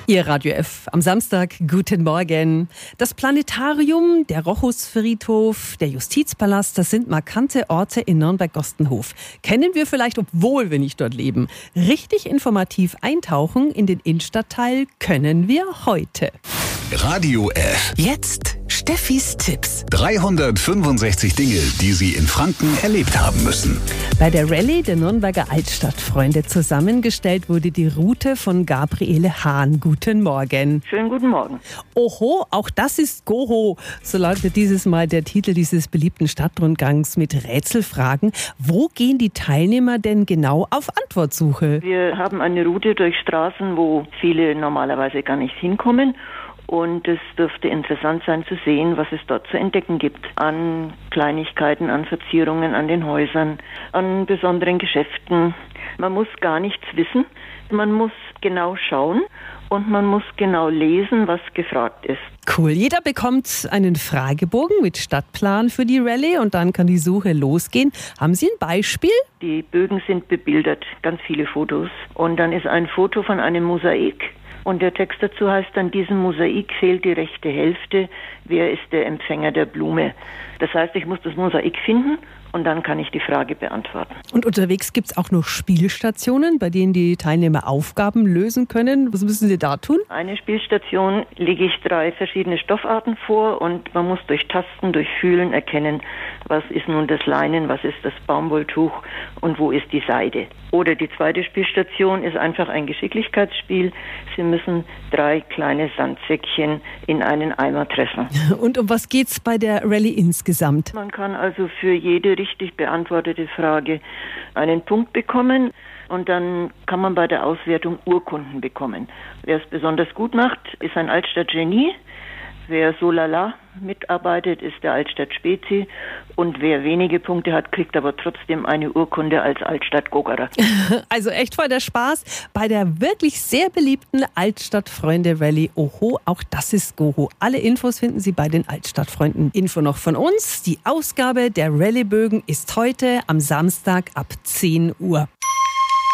Ihr Radio F am Samstag, guten Morgen. Das Planetarium, der Rochusfriedhof, der Justizpalast, das sind markante Orte in Nürnberg-Gostenhof. Kennen wir vielleicht, obwohl wir nicht dort leben. Richtig informativ eintauchen in den Innenstadtteil können wir heute. Radio F. Jetzt Steffis Tipps. 365 Dinge, die Sie in Franken erlebt haben müssen. Bei der Rallye der Nürnberger Altstadtfreunde zusammengestellt wurde die Route von Gabriele Hahn. Guten Morgen. Schönen guten Morgen. Oho, auch das ist Goho. So lautet dieses Mal der Titel dieses beliebten Stadtrundgangs mit Rätselfragen. Wo gehen die Teilnehmer denn genau auf Antwortsuche? Wir haben eine Route durch Straßen, wo viele normalerweise gar nicht hinkommen. Und es dürfte interessant sein zu sehen, was es dort zu entdecken gibt. An Kleinigkeiten, an Verzierungen an den Häusern, an besonderen Geschäften. Man muss gar nichts wissen. Man muss genau schauen und man muss genau lesen, was gefragt ist. Cool. Jeder bekommt einen Fragebogen mit Stadtplan für die Rallye und dann kann die Suche losgehen. Haben Sie ein Beispiel? Die Bögen sind bebildert, ganz viele Fotos. Und dann ist ein Foto von einem Mosaik. Und der Text dazu heißt, an diesem Mosaik fehlt die rechte Hälfte. Wer ist der Empfänger der Blume? Das heißt, ich muss das Mosaik finden und dann kann ich die Frage beantworten. Und unterwegs gibt es auch noch Spielstationen, bei denen die Teilnehmer Aufgaben lösen können. Was müssen sie da tun? Eine Spielstation lege ich 3 verschiedene Stoffarten vor und man muss durch Tasten, durch Fühlen erkennen, was ist nun das Leinen, was ist das Baumwolltuch und wo ist die Seide. Oder die zweite Spielstation ist einfach ein Geschicklichkeitsspiel. Sie müssen 3 kleine Sandsäckchen in einen Eimer treffen. Und um was geht's bei der Rallye insgesamt? Man kann also für jede richtig beantwortete Frage einen Punkt bekommen. Und dann kann man bei der Auswertung Urkunden bekommen. Wer es besonders gut macht, ist ein Altstadtgenie. Wer so lala mitarbeitet, ist der Altstadt-Spezi. Und wer wenige Punkte hat, kriegt aber trotzdem eine Urkunde als Altstadt-Gogerer. Also echt voll der Spaß bei der wirklich sehr beliebten Altstadtfreunde-Rallye. Oho, auch das ist Goho. Alle Infos finden Sie bei den Altstadtfreunden. Info noch von uns. Die Ausgabe der Rallye-Bögen ist heute am Samstag ab 10 Uhr.